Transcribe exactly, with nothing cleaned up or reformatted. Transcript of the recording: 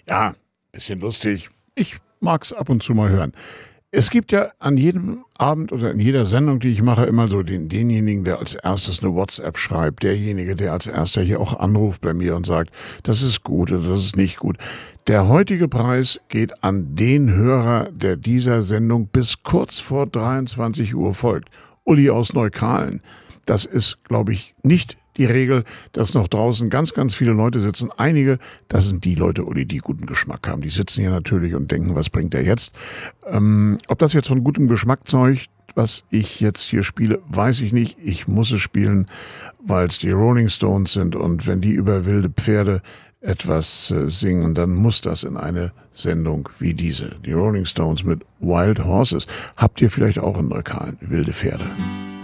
Ja, bisschen lustig. Ich mag's ab und zu mal hören. Es gibt ja an jedem Abend oder in jeder Sendung, die ich mache, immer so den, denjenigen, der als erstes eine WhatsApp schreibt, derjenige, der als erster hier auch anruft bei mir und sagt, das ist gut oder das ist nicht gut. Der heutige Preis geht an den Hörer, der dieser Sendung bis kurz vor dreiundzwanzig Uhr folgt. Uli aus Neukalen. Das ist, glaube ich, nicht die Regel, dass noch draußen ganz, ganz viele Leute sitzen. Einige, das sind die Leute, Uli, die guten Geschmack haben. Die sitzen hier natürlich und denken, was bringt er jetzt? Ähm, ob das jetzt von gutem Geschmack zeugt, was ich jetzt hier spiele, weiß ich nicht. Ich muss es spielen, weil es die Rolling Stones sind. Und wenn die über wilde Pferde etwas äh, singen, dann muss das in eine Sendung wie diese. Die Rolling Stones mit Wild Horses. Habt ihr vielleicht auch in Neukalen wilde Pferde?